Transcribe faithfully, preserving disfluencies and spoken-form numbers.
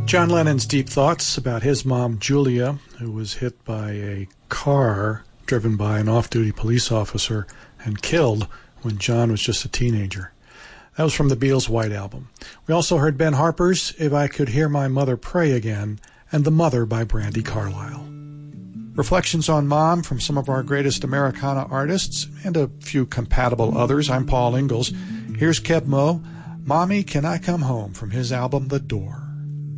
John Lennon's deep thoughts about his mom, Julia, who was hit by a car driven by an off-duty police officer and killed when John was just a teenager. That was from the Beatles' White Album. We also heard Ben Harper's If I Could Hear My Mother Pray Again and The Mother by Brandi Carlile. Reflections on Mom from some of our greatest Americana artists and a few compatible others. I'm Paul Ingalls. Here's Keb Mo, Mommy, Can I Come Home, from his album The Door.